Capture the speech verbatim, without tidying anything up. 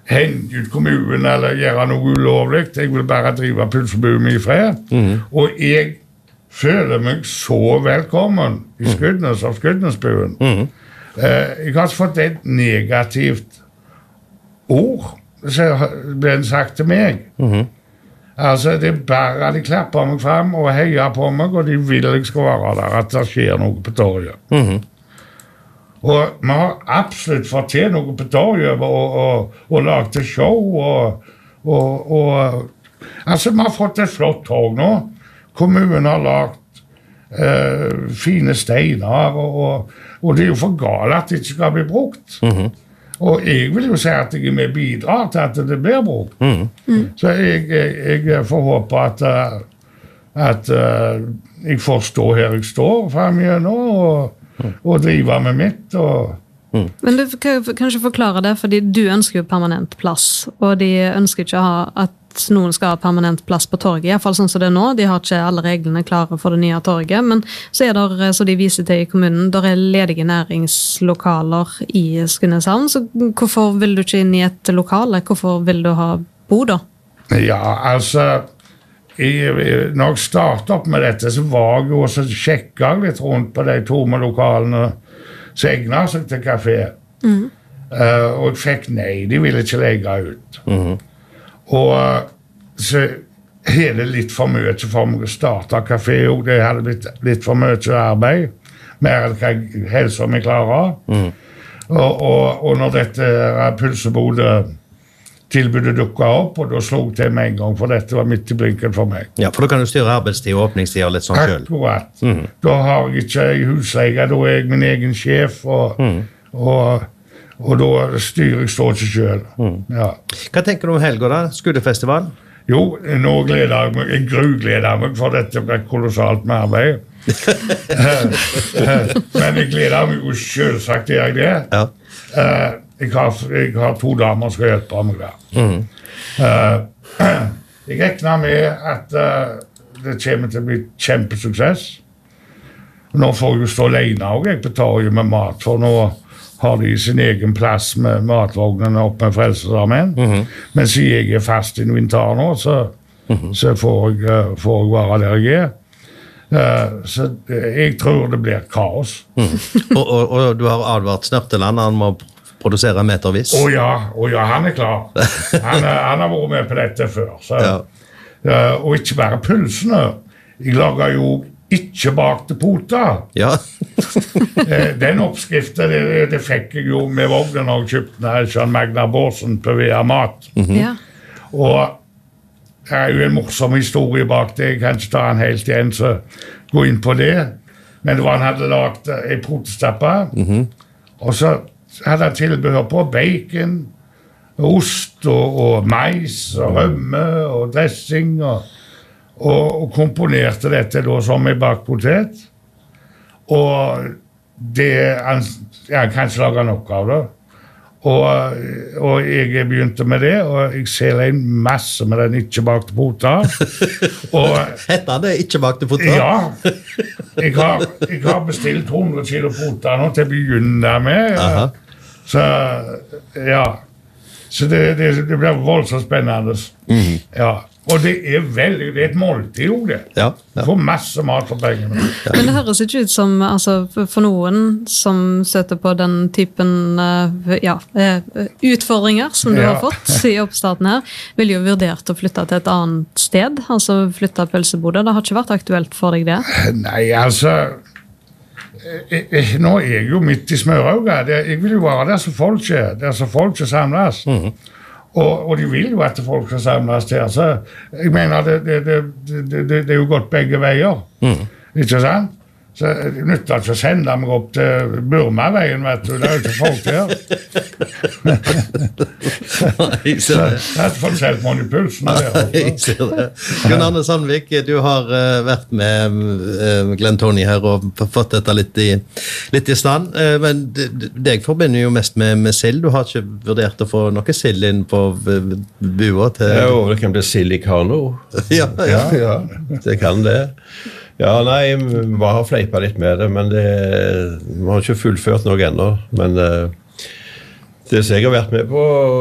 hente ut kommunen eller gjøre noe ulovligt. Jeg vil bare drive pølsebuet min i fred. Mm. Og jeg føler meg så velkommen i Skudenes av Skudenesbuen. Mm. Uh, jeg har ikke fått et negativt ord, så ble det sagt til meg. Mm. Altså, det er bare de klapper meg frem og heier på meg, og de vil jeg skal være der, at det skjer noe på torget. Mm-hmm. Og vi har absolutt fått til noe på torget, og, og, og lagt et show, og, og, og altså, vi har fått et flott torg nå. Kommunen har lagt eh, fine steiner, og, og, og det er jo for galt at det ikke skal bli brukt. Mm-hmm. Og jeg vil jo si at jeg er med bidrar til at det blir brukt. Mm. Mm. Så jeg, jeg, jeg får håpe at, at uh, jeg får stå her jeg står fremme igjennom og, mm. og drive med mitt. Og mm. Men du kan kanskje forklare det, fordi du ønsker jo permanent plass, og de ønsker ikke å ha at noen skal ha permanent plass på torget, i hvert fall sånn som det er nå. De har ikke alle reglene klare for det nye torget, men så er det, så de viser til i kommunen, der er ledige næringslokaler i Skudeneshavn, så hvorfor vil du ikke inn i et lokale? Hvorfor vil du ha bo da? Ja, altså, jeg, når jeg startet opp med dette, så var jeg jo også sjekket litt rundt på de tomme lokalene, så egnet seg til kafé. Mm. Uh, og jeg fikk nei, de ville ikke legge ut. Mhm. Og så er det litt for mye for meg å starte kafé, og det hadde blitt litt for mye arbeid, mer enn hva helsa mi klarer. Mm. Og, og, og når dette pølsebudet tilbudet dukket opp, og da slo jeg til med en gang, for dette var midt i blinken for meg. Ja, for da kan du styre arbeidstid og åpningstid og litt sånn selv. Akkurat. Mm. Da har jeg ikke husleie, da er jeg min egen sjef, og... Mm. og Og da styrer jeg står ikke selv. Mm. Ja. Hva tenker du om helga da? Skudefestival? Jo, nå gleder jeg meg. Jeg grugleder meg, for dette blir kolossalt med arbeid. Men jeg gleder meg jo selvsagt, er jeg det. Ja. Jeg, har, jeg har to damer som skal hjelpe meg der. Mm. Jeg regner med at det kommer til å bli kjempesuksess. Nå får jeg jo stå alene, og jeg betaler jo med mat, for nå har de sin egen plass med matvognene opp med Frelsesarmeen. Mm-hmm. Men siden jeg er fast inventar nå, så, mm-hmm. så får, jeg, får jeg være der jeg er. Uh, så jeg tror det blir kaos. Mm. og, og, og du har advart Snørteland, han må produsere metervis? Å ja, å ja, han er klar. Han, han har vært med på dette før. Så, ja. uh, og ikke bare pulsene. Jeg lager jo ikke bakte poter. Ja. Den oppskriften, det, det fikk jeg jo med vognen når jeg kjøpte den Magna Borsen på V R Mat. Mm-hmm. Ja. Og det er jo en morsom historie bak det. Jeg kan ikke ta den helt igjen, så gå inn på det. Men det var han hadde lagt en potestappe, mm-hmm. og så hadde han tilbehør på bacon, ost og, og mais og rømme og dressing og Og, og komponerte dette da som en bakpotet. Og det, han, jeg kan ikke lage nok av det. Og, og jeg begynte med det, og jeg ser en masse med den ikke bakte poter. Heter det ikke bakte poter? Ja. Jeg har, jeg har bestilt hundre kilo poter nå til å begynne med. Aha. Så, ja. Så det, det, det blir voldsomt spennende. Mm. Ja. Og det er veldig, det er et måltid jo det. Ja, ja. Du får masse mat for pengene. Ja. Men det høres ikke ut som, altså, for noen som støtter på den typen ja, utfordringer som du ja. har fått i oppstarten her, vil jo vurdert å flytte til et annet sted, altså flytte pølsebordet. Det har ikke vært aktuelt for deg det? Nei, altså, jeg, jeg, nå er jeg jo midt i smørauget. Jeg vil jo være der som folk er, der som folk er samles. Mhm. Og, og de vil jo at folk skal samles her, så jeg mener det, det, det, det, det, det er jo gått begge veier, mm. ikke sant? Så det nytter ikke å sende meg opp til Burma-veien, vet du, det er jo ikke folk der. Så det er ikke fått selv måned i pulsen der. Jeg ser det. Gunn Arne Sandvik, du har uh, vært med uh, Glenn Tony her og fått dette litt i, litt i stand, uh, men deg forbinder jo mest med, med sild. Du har ikke vurdert å få noe sild inn på bua til... Jo, det kan bli sild i Kano. ja, ja. ja, det kan det. Ja, nei, vi har fleipet litt med det, men det, vi har ikke fullført noe ennå. Men det som jeg har vært med på